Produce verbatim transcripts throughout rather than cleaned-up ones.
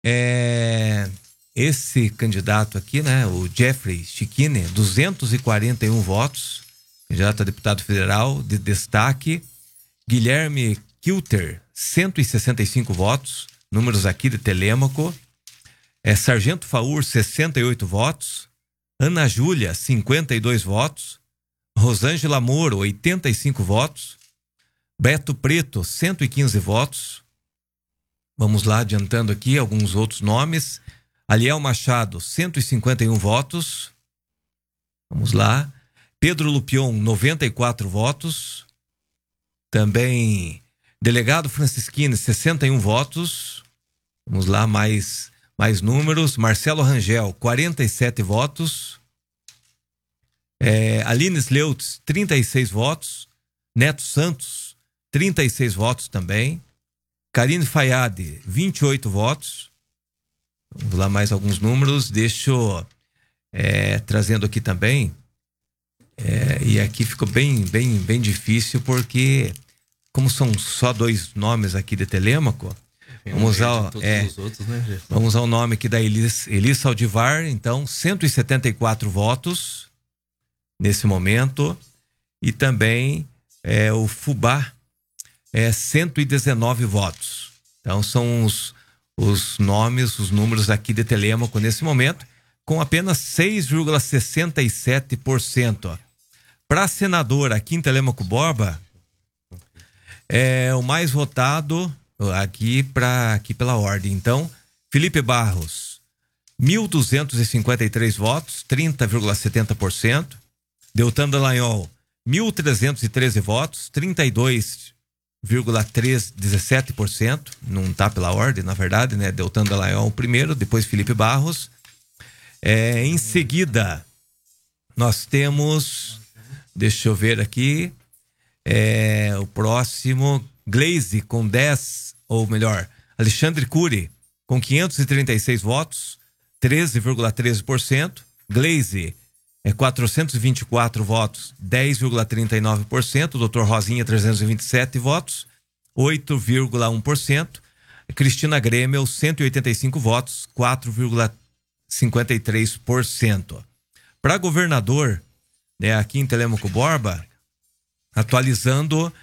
É, esse candidato aqui, né, o Jeffrey Schickini, duzentos e quarenta e um votos, candidato a deputado federal de destaque. Guilherme Kilter, cento e sessenta e cinco votos, números aqui de Telêmaco. É, Sargento Faur, sessenta e oito votos. Ana Júlia, cinquenta e dois votos. Rosângela Moro, oitenta e cinco votos. Beto Preto, cento e quinze votos. Vamos lá, adiantando aqui alguns outros nomes. Aliel Machado, cento e cinquenta e um votos. Vamos lá. Pedro Lupion, noventa e quatro votos. Também Delegado Francisquini, sessenta e um votos. Vamos lá, mais, mais números. Marcelo Rangel, quarenta e sete votos. É, Aline Sleutz, trinta e seis votos. Neto Santos, trinta e seis votos também. Karine Fayad, vinte e oito votos. Vamos lá, mais alguns números. Deixa eu é, trazendo aqui também. É, e aqui ficou bem, bem, bem difícil, porque como são só dois nomes aqui de Telêmaco, vamos usar, é, outros, né, vamos usar o nome aqui da Elis, Elis Saldivar. Então, cento e setenta e quatro votos nesse momento. E também é, o Fubá, é, cento e dezenove votos. Então, são os, os nomes, os números aqui de Telêmaco nesse momento, com apenas seis vírgula sessenta e sete por cento. Para senador aqui em Telêmaco Borba, é o mais votado aqui, pra, aqui pela ordem. Então, Felipe Barros, mil duzentos e cinquenta e três votos, trinta vírgula setenta por cento. Deltan Dallagnol, mil trezentos e treze votos, trinta e dois vírgula dezessete por cento. Não está pela ordem, na verdade, né? Deltan Dallagnol primeiro, depois Felipe Barros. É, em seguida, nós temos, deixa eu ver aqui, é, o próximo, Glaze com dez, ou melhor, Alexandre Cury com quinhentos e trinta e seis votos, treze vírgula treze por cento. Glaze é quatrocentos e vinte e quatro votos, dez vírgula trinta e nove por cento. doutor Rosinha, trezentos e vinte e sete votos, oito vírgula um por cento. Cristina Grêmio, cento e oitenta e cinco votos, quatro vírgula cinquenta e três por cento. Para governador, né, aqui em Telêmaco Borba, atualizando,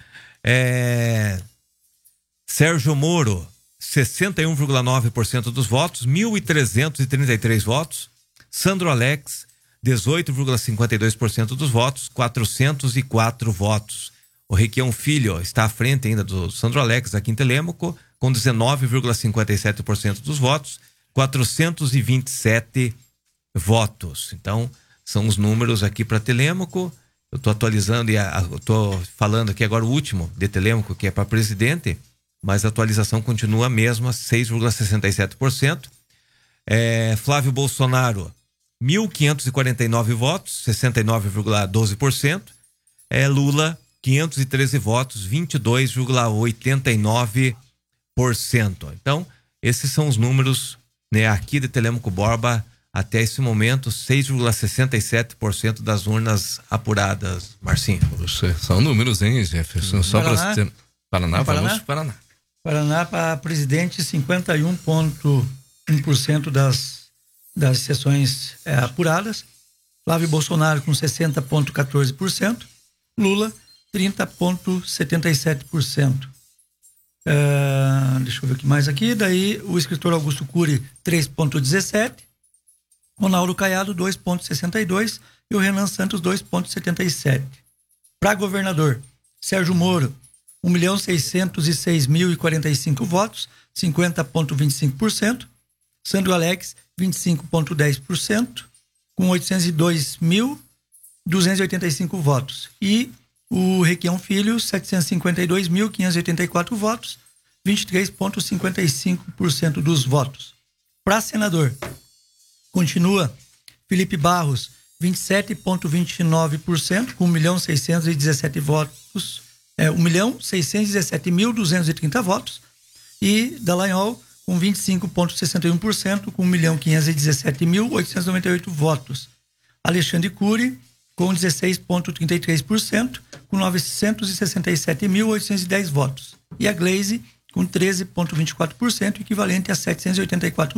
é, Sérgio Moro, sessenta e um vírgula nove por cento dos votos, mil trezentos e trinta e três votos. Sandro Alex, dezoito vírgula cinquenta e dois por cento dos votos, quatrocentos e quatro votos. O Requião Filho está à frente ainda do Sandro Alex aqui em Telêmaco, com dezenove vírgula cinquenta e sete por cento dos votos, quatrocentos e vinte e sete votos. Então, são os números aqui para Telêmaco. Eu estou atualizando e estou falando aqui agora o último de Telêmaco, que é para presidente, mas a atualização continua a mesma, seis vírgula sessenta e sete por cento. É, Flávio Bolsonaro, mil quinhentos e quarenta e nove votos, sessenta e nove vírgula doze por cento. É, Lula, quinhentos e treze votos, vinte e dois vírgula oitenta e nove por cento. Então, esses são os números, né, aqui de Telêmaco Borba, até esse momento, seis vírgula sessenta e sete por cento das urnas apuradas, Marcinho. Poxa, são números, hein, Jefferson? Uhum. Só Paraná. Pra... Paraná, Paraná, vamos Paraná. Paraná para presidente, cinquenta e um vírgula um por cento das, das sessões é, apuradas. Flávio Bolsonaro com sessenta vírgula quatorze por cento. Lula, trinta vírgula setenta e sete por cento. É, deixa eu ver o que mais aqui. Daí o escritor Augusto Cury, três vírgula dezessete por cento. Ronaldo Caiado, dois vírgula sessenta e dois por cento. E o Renan Santos, dois vírgula setenta e sete por cento. Para governador, Sérgio Moro, um milhão seiscentos e seis mil e quarenta e cinco votos, cinquenta vírgula vinte e cinco por cento. Sandro Alex, vinte e cinco vírgula dez por cento, com oitocentos e dois mil duzentos e oitenta e cinco votos. E o Requião Filho, setecentos e cinquenta e dois mil quinhentos e oitenta e quatro votos, vinte e três vírgula cinquenta e cinco por cento dos votos. Para senador, continua Felipe Barros, vinte e sete vírgula vinte e nove por cento, com um milhão seiscentos e dezessete votos, é, um milhão seiscentos e dezessete mil duzentos e trinta votos, e Dallagnol com vinte e cinco vírgula sessenta e um por cento, com um milhão quinhentos e dezessete mil oitocentos e noventa e oito votos. Alexandre Cury com dezesseis vírgula trinta e três por cento, com novecentos e sessenta e sete mil oitocentos e dez votos. E a Glaze, com treze vírgula vinte e quatro por cento, equivalente a setecentos e oitenta e quatro